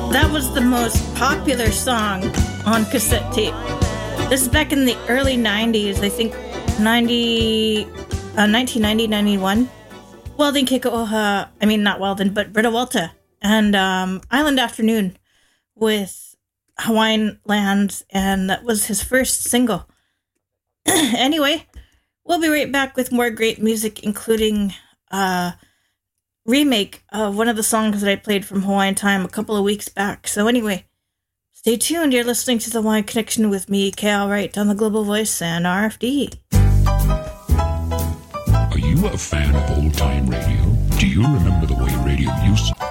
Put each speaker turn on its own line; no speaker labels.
That was the most popular song on cassette tape. This is back in the early 90s, I think 1990, 91. Weldon Kikoha, I mean not Weldon, but Britta Walta and Island Afternoon with Hawaiian Land, and that was his first single. Anyway, we'll be right back with more great music, including remake of one of the songs that I played from Hawaiian Time a couple of weeks back. So anyway, stay tuned. You're listening to The Hawaiian Connection with me, Kale Wright, on the Global Voice and RFD.
Are you a fan of old-time radio? Do you remember the way radio used